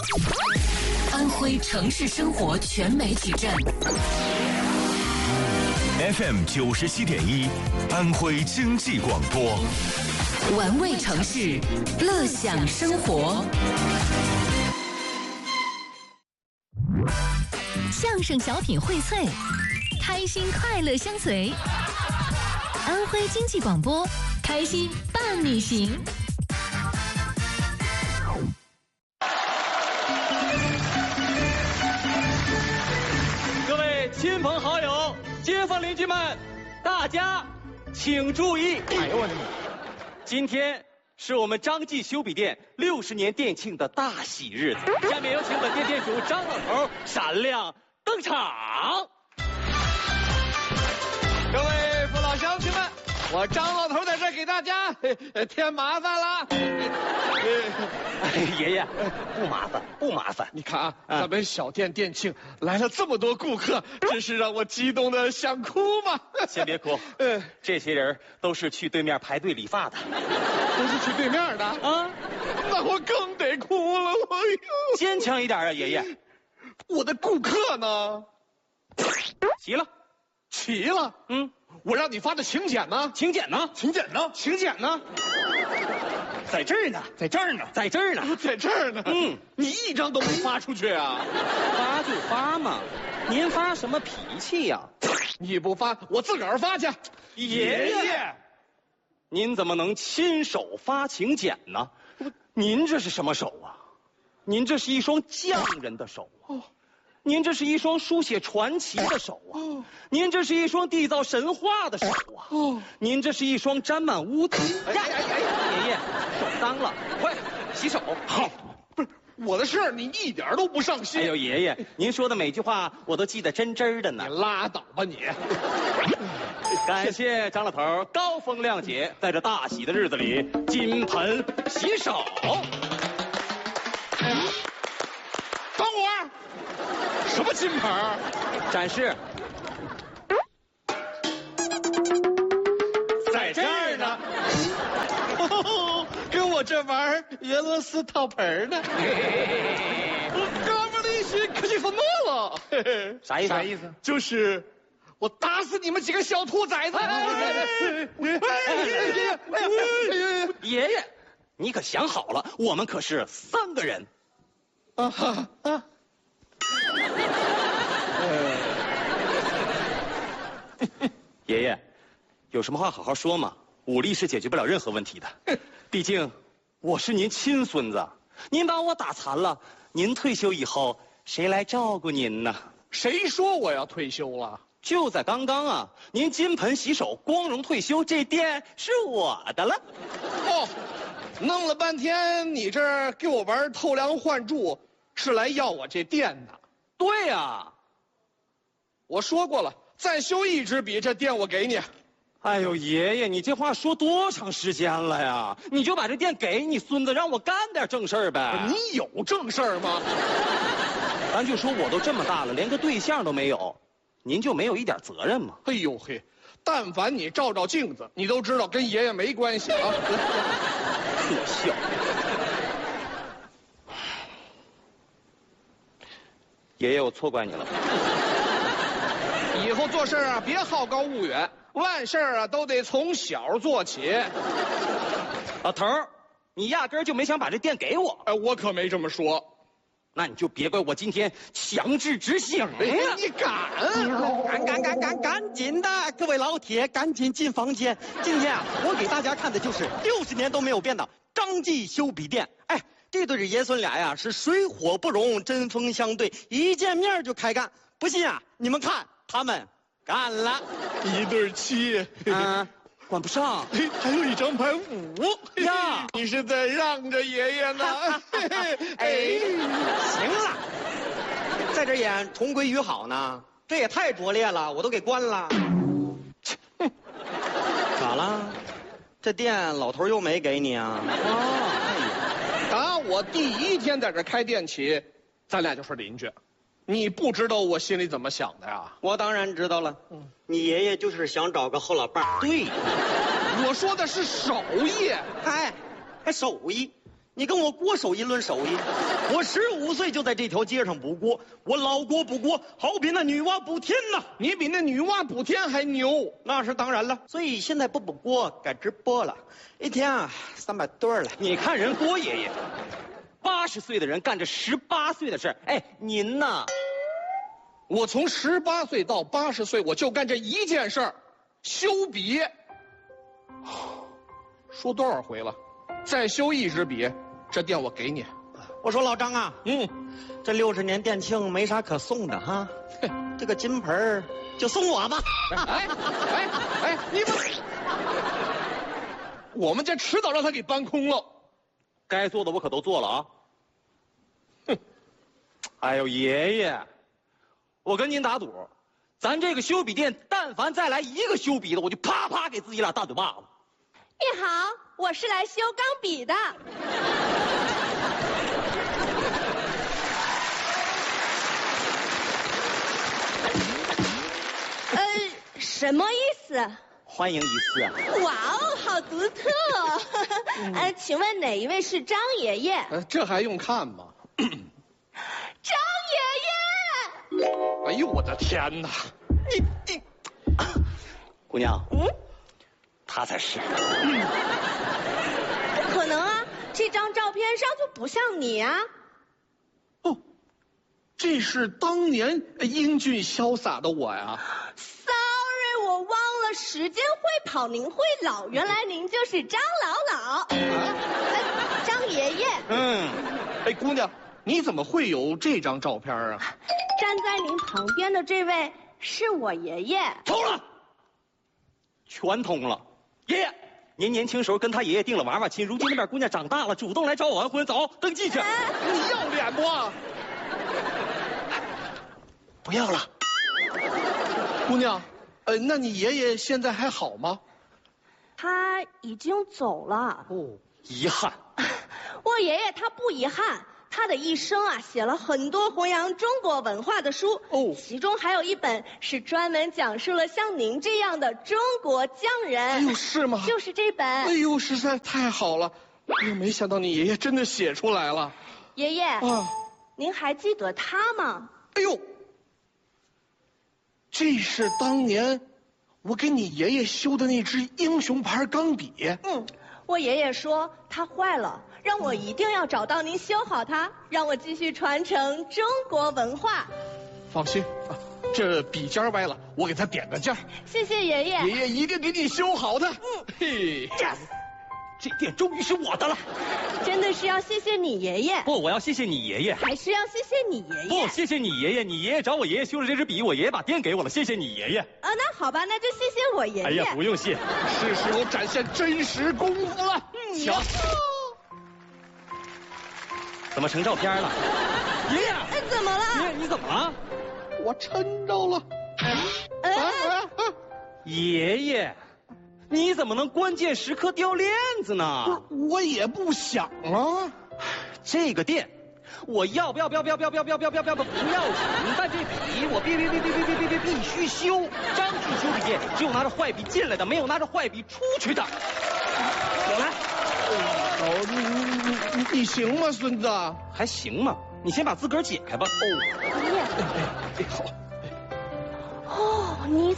安徽城市生活全媒体站 FM 97.1，安徽经济广播， 玩味城市，乐享生活。 相声小品荟萃，开心快乐相随。安徽经济广播，开心伴你行。 各位亲朋好友、街坊邻居们，大家请注意！哎呦我的妈！今天是我们张记修笔店60年店庆的大喜日子，下面有请本店店主张老头闪亮登场。 各位父老乡亲们，我张老头在这给大家添麻烦了。 爷爷，不麻烦，不麻烦。 你看啊，咱们小店店庆来了这么多顾客，真是让我激动的想哭嘛。 先别哭，这些人都是去对面排队理发的， 都是去对面的啊，那我更得哭了。 坚强一点啊，爷爷。 我的顾客呢？ 齐了。 齐了，我让你发的请柬呢？ 请柬呢？ 请柬呢？请柬呢？ 在这儿呢，在这儿呢，在这儿呢， 在这儿呢。你一张都没发出去啊？ 发就发嘛，您发什么脾气呀？ 你不发，我自个儿发去。 爷爷，您怎么能亲手发请柬呢？您这是什么手啊？您这是一双匠人的手啊！您这是一双书写传奇的手啊！您这是一双缔造神话的手啊！您这是一双沾满污渍。爷爷，手脏了，快洗手。 好，不是我的事儿，你一点都不上心。 哎呦，爷爷，您说的每句话我都记得真真的呢。 你拉倒吧你！ 感谢张老头高风亮节，在这大喜的日子里金盆洗手。 等会儿。什么金盆？ 展示， 在这儿呢。跟我这玩俄罗斯套盆呢。哥们的心可气死我了。 啥意思？ 啥意思？就是我打死你们几个小兔崽子！ 爷爷，你可想好了，我们可是3个人。爷爷，有什么话好好说嘛，武力是解决不了任何问题的。毕竟我是您亲孙子，您把我打残了，您退休以后谁来照顾您呢？ 谁说我要退休了？ 就在刚刚啊，您金盆洗手，光荣退休，这店是我的了。 哦，弄了半天你这儿给我玩偷梁换柱，是来要我这店的？ 对呀， 我说过了，再修1支笔，这店我给你。 哎呦，爷爷，你这话说多长时间了呀？你就把这店给你孙子，让我干点正事儿呗。 你有正事儿吗？ 咱就说我都这么大了，连个对象都没有，您就没有一点责任吗？ 哎呦嘿，但凡你照照镜子，你都知道跟爷爷没关系啊。 可笑。爷爷，我错怪你了。 以后做事啊，别好高骛远，万事啊都得从小做起。 老头儿，你压根儿就没想把这店给我。 哎，我可没这么说。 那你就别怪我今天强制执行呀！ 你敢？ 赶紧的，各位老铁，赶紧进房间。今天啊，我给大家看的就是60年都没有变的张记修笔店。哎，这对爷孙俩呀是水火不容，针锋相对，一见面就开干。不信啊，你们看他们干了 1对7。 管不上。 还有1张牌5 呀！ 你是在让着爷爷呢？ 哎，行了，在这演重归于好呢，这也太拙劣了，我都给关了。咋了？这店老头又没给你啊？ 打我第1天在这开店起，咱俩就是邻居。你不知道我心里怎么想的呀？ 我当然知道了。你爷爷就是想找个后老伴儿。 对， 我说的是手艺。 哎，还手艺？ 你跟我国手一论手艺，我15岁就在这条街上补锅，我老国补锅，好比那女娲补天呐！ 你比那女娲补天还牛。 那是当然了，所以现在不补锅，改直播了，一天啊300对了。 你看人郭爷爷，80岁的人干着18岁的事儿，哎，您呢？ 我从18岁到80岁，我就干这一件事儿，修笔。说多少回了，再修1支笔，这店我给你。 我说老张啊，这60年店庆没啥可送的哈，这个金盆儿就送我吧。 哎，你们，我们这迟早让他给搬空了。 该做的我可都做了啊。哼，哎呦，爷爷，我跟您打赌，咱这个修笔店，但凡再来一个修笔的，我就啪啪给自己俩大嘴巴子。 你好，我是来修钢笔的。什么意思？ 欢迎一次啊！ 哇哦，好独特哦！请问哪一位是张爷爷？ 这还用看吗？ 张爷爷！ 哎呦，我的天哪！你， 姑娘，他才是。 不可能啊！这张照片上就不像你啊！ 哦，这是当年英俊潇洒的我呀。 Sorry， 我忘了时间会跑，您会老，原来您就是张老。张爷爷。 哎，姑娘，你怎么会有这张照片啊？ 站在您旁边的这位是我爷爷。 通了，全通了。爷爷，您年轻时候跟他爷爷定了娃娃亲，如今那边姑娘长大了，主动来找我完婚，走，登记去。 你要脸不？ 不要了。 姑娘，那你爷爷现在还好吗？ 他已经走了。 哦， 遗憾。 我爷爷他不遗憾，他的一生啊写了很多弘扬中国文化的书，其中还有一本是专门讲述了像您这样的中国匠人。 哎呦，是吗？ 就是这本。 哎呦，实在太好了！哎呦，没想到你爷爷真的写出来了。 爷爷啊，您还记得他吗？ 哎呦，这是当年我给你爷爷修的那支英雄牌钢笔。 我爷爷说它坏了，让我一定要找到您修好它，让我继续传承中国文化。 放心啊，这笔尖歪了，我给他点个件。 谢谢爷爷。 爷爷一定给你修好的。嘿 ，yes， 这店终于是我的了。 真的是要谢谢你爷爷。 不，我要谢谢你爷爷。 还是要谢谢你爷爷。 不，谢谢你爷爷。你爷爷找我爷爷修了这支笔，我爷爷把店给我了。谢谢你爷爷。 那好吧，那就谢谢我爷爷。 哎呀，不用谢， 是时候展现真实功夫了。 瞧，怎么成照片了？爷爷， 怎么了？ 爷爷，你怎么了？ 我抻着了。 爷爷，你怎么能关键时刻掉链子呢？ 我也不想啊。 这个店，我要不要？不要紧，但这笔我必须修。张记修笔店只有拿着坏笔进来的，没有拿着坏笔出去的。我来。 你行吗，孙子？ 还行吗？你先把自个儿解开吧。 爷爷。 好。 你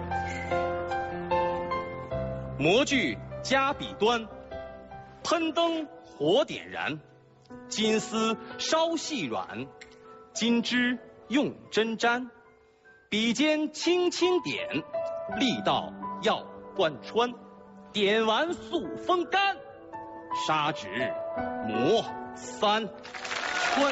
模具加笔端，喷灯火点燃，金丝稍细软，金枝用针沾，笔尖轻轻点，力道要贯穿，点完速风干，砂纸磨3穿。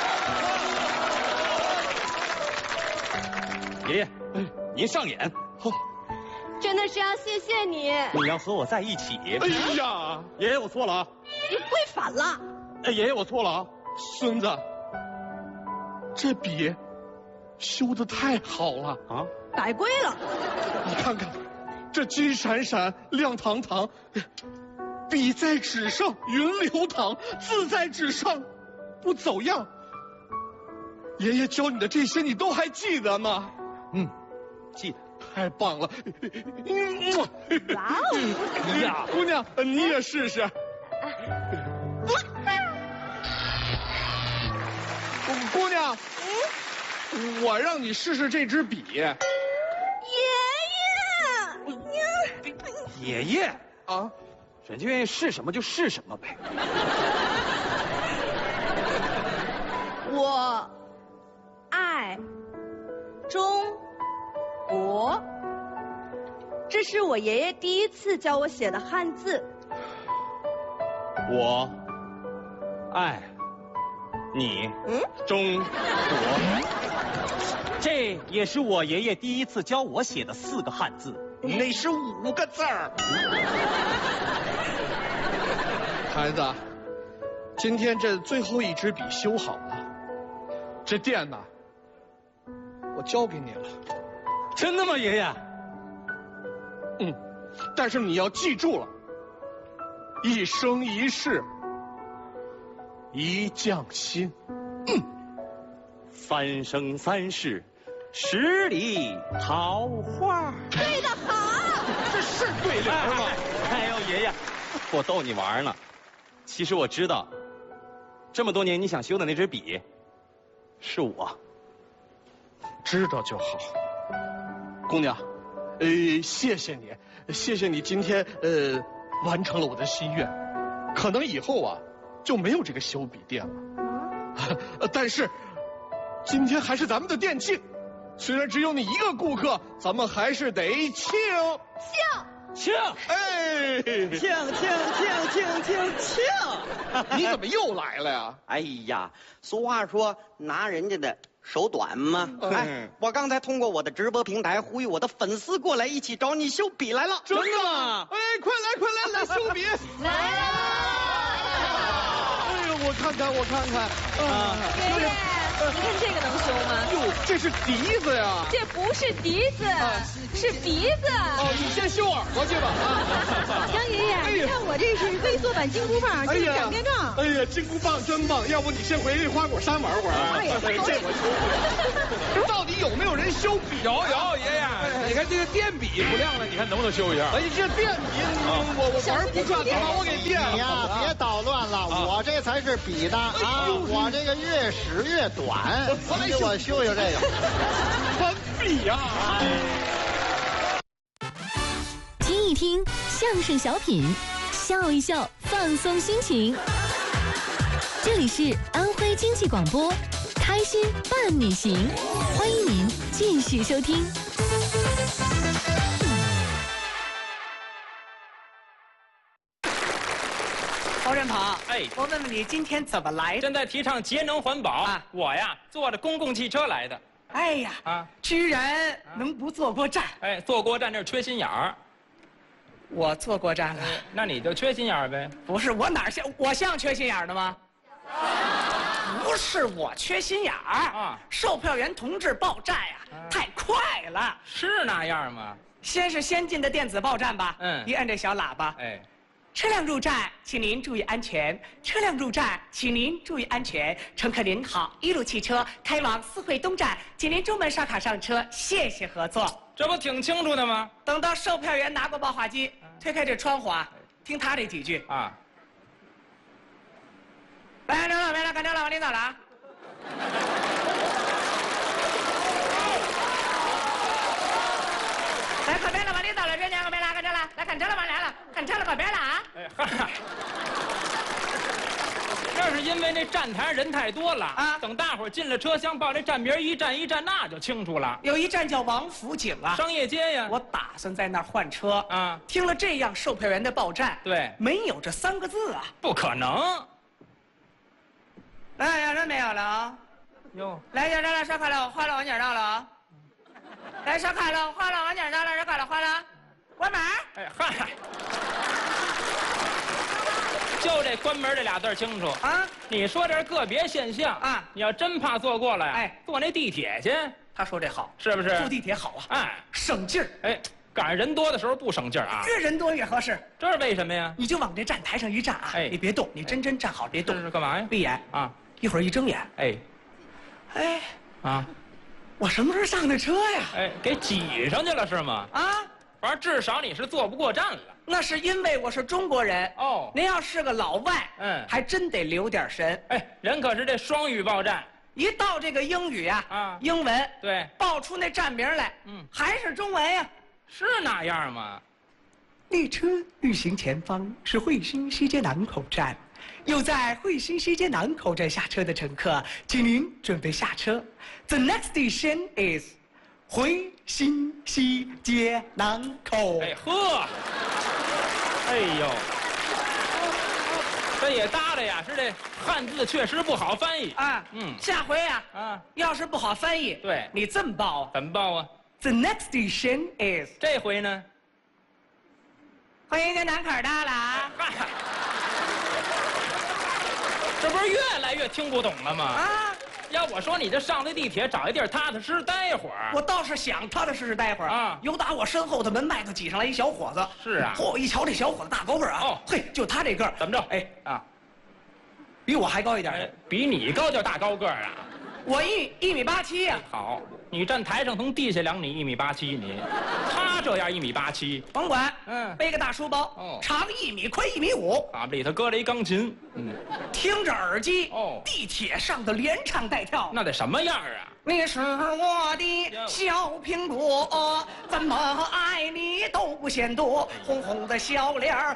爷爷，您上眼。 真的是要谢谢你。 你要和我在一起。 哎呀， 爷爷，我错了啊！ 你跪反了。 爷爷，我错了啊！ 孙子，这笔修得太好了啊！ 白跪了。 你看看，这金闪闪，亮堂堂，笔在纸上云流淌，字在纸上不走样。爷爷教你的这些，你都还记得吗？ 记得。 太棒了！ 哇哦！ 呀， 姑娘，你也试试。 姑娘，我让你试试这支笔。 爷爷啊， 人家愿意试什么就试什么呗。 我爱中国，这是我爷爷第一次教我写的汉字。 我爱你，中国。这也是我爷爷第一次教我写的4个汉字。 那是5个字儿。孩子，今天这最后一支笔修好了，这店呢，我交给你了。 真的吗，爷爷？ 但是你要记住了，一生一世一匠心。 3生3世10里桃花。 对的好。 这是对联吗？ 哎呦，爷爷，我逗你玩呢。其实我知道，这么多年你想修的那支笔，是我。 知道就好。姑娘，谢谢你，谢谢你今天完成了我的心愿。可能以后啊就没有这个修笔店了。但是今天还是咱们的店庆，虽然只有你一个顾客，咱们还是得庆。哎， 庆！ 你怎么又来了呀？ 哎呀，俗话说拿人家的手短嘛。哎，我刚才通过我的直播平台呼吁我的粉丝过来一起找你修笔来了。 真的吗？哎，快来修笔！ 来了。 哎呦，我看看。 爷爷，你看这个能修吗？ 哟，这是笛子呀！ 这不是笛子，是鼻子。 哦，你先修耳朵去吧。 杨爷爷，你看我这是微缩版金箍棒，这是擀面杖。 哎呀，金箍棒真棒！要不你先回花果山玩会儿啊？ 哎呀， 这我修不了。到底有没有人修笔？ 有，爷爷，你看这个电笔不亮了，你看能不能修一下？ 哎，这电笔，我玩不转，把我给电了。 你呀，别捣乱了，我这才是笔的啊！我这个越使越短，你给我修修这个。 粉笔呀！ 听一听相声小品，笑一笑，放松心情。这里是安徽经济广播，开心伴你行，欢迎您继续收听。 侯振鹏， 哎， 我问问你，今天怎么来的？ 现在提倡节能环保啊，我呀坐着公共汽车来的。 哎呀，居然能不坐过站？ 哎，坐过站那是缺心眼儿。 我坐过站了， 那你就缺心眼儿呗？ 不是，我哪像我像缺心眼儿的吗？不是我缺心眼儿啊，售票员同志报站呀，太快了。 是那样吗？ 先是先进的电子报站吧，一按这小喇叭， 哎。 车辆入站，请您注意安全。车辆入站，请您注意安全。乘客您好，一路汽车开往四惠东站，请您出门刷卡上车，谢谢合作。 这不挺清楚的吗？ 等到售票员拿过报话机，推开这窗户啊，听他这几句啊。来，看车了没了？看车了，往里走了啊。来，可别了，往里走了，这两个没拉，看车了，来看车了，往来了，看车了，可别了啊！ 哎嗨，这是因为那站台上人太多了啊！等大伙儿进了车厢，报这站名一站一站，那就清楚了。 有一站叫王府井啊， 商业街呀。 我打算在那儿换车啊。听了这样售票员的报站， 对， 没有这3个字啊， 不可能。 来，有人没有了啊？ 哟， 来，有人来刷卡了，花了，晚点到了啊。来，刷卡了，花了，晚点到了，刷卡了，花了，关门。 哎嗨，就这关门这俩字清楚啊！你说这是个别现象啊！你要真怕坐过来呀，哎，坐那地铁去。 他说这好， 是不是？ 坐地铁好啊， 哎， 省劲儿。 哎，赶上人多的时候不省劲儿啊， 越人多越合适。 这是为什么呀？ 你就往这站台上一站啊，哎，你别动，你真站好，别动。 这是干嘛呀？ 闭眼啊，一会儿一睁眼，哎，啊，我什么时候上的车呀？ 哎，给挤上去了是吗？啊，反正至少你是坐不过站了。 那是因为我是中国人哦。您要是个老外，还真得留点神。 哎，人可是这双语报站， 一到这个英语啊，英文对， 报出那站名来，还是中文呀， 是那样吗？ 列车运行前方是惠新西街南口站，有在惠新西街南口站下车的乘客，请您准备下车。The next station is 惠新西街南口。 哎呵，哎呦，这也搭了呀，是这汉字确实不好翻译啊。下回要是不好翻译， 对你这么报啊？ 怎么报啊 ？The next station is 这回呢？ 惠新街南口到了啊！ 这不是越来越听不懂了吗？ 啊！ 要我说，你这上了地铁，找一地儿踏踏实实待会儿。 我倒是想踏踏实实待会儿啊。由打我身后的门外头挤上来一小伙子。 是啊。 嚯！一瞧这小伙子大高个儿啊。 哦。 嘿，就他这个儿， 怎么着？ 哎比我还高一点。 比你高叫大高个儿啊？ 我1.87米呀。 好，你站台上从地下量你1.87米，你他这样1.87米， 甭管，背个大书包，长1米，宽1.5米。 啊，里头搁了一钢琴， 听着耳机，地铁上的连唱带跳， 那得什么样啊？ 你是我的小苹果，怎么爱你都不嫌多，红红的小脸儿